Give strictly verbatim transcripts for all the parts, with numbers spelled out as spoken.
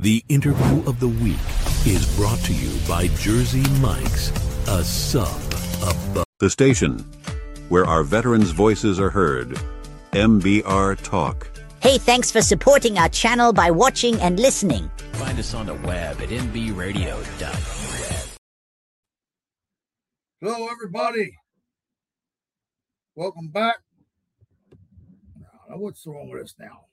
The interview of the week is brought to you by Jersey Mike's, a sub above. The station where our veterans' voices are heard. M B R Talk. Hey, thanks for supporting our channel by watching and listening. Find us on the web at m b radio dot net. Hello, everybody. Welcome back. Now, what's wrong with us now?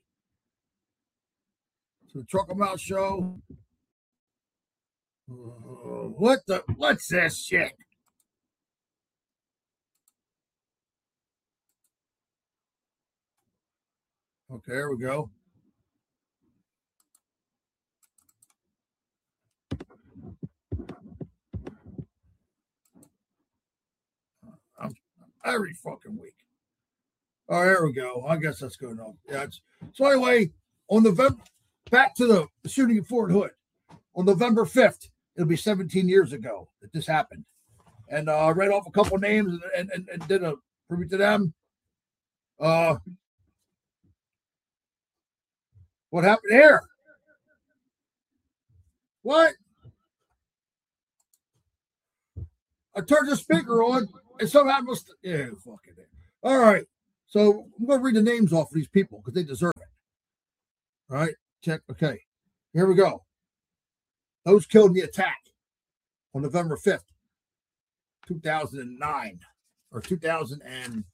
To the Trucker Mouth Show. Uh, what the? What's this shit? Okay, here we go. I'm every fucking week. Oh, here we go. I guess that's good enough. Yeah. It's, so anyway, on November, back to the shooting at Fort Hood. On November fifth, it'll be seventeen years ago that this happened. And uh, I read off a couple names and, and, and did a tribute to them. Uh, what happened here? What? I turned the speaker on and somehow must. Yeah, fucking it. All right. So I'm going to read the names off of these people because they deserve it. All right. Check. Okay. Here we go. Those killed in the attack on November fifth, two thousand nine or two thousand